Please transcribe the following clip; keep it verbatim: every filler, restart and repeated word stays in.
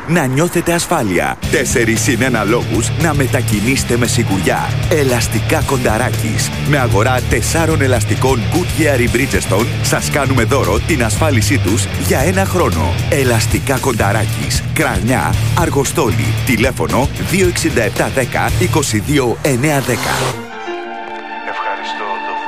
να νιώθετε ασφάλεια. Τέσσερις συν ένα λόγους να μετακινήσετε με σιγουριά. Ελαστικά Κονταράκης. Με αγορά τεσσάρων ελαστικών Goodyear ή Bridgestone σας κάνουμε δώρο την ασφάλισή τους για ένα χρόνο. Ελαστικά Κονταράκης. Κρανιά, Αργοστόλη. Τηλέφωνο δύο έξι επτά ένα μηδέν είκοσι δύο εννιακόσια δέκα. Ευχαριστώ.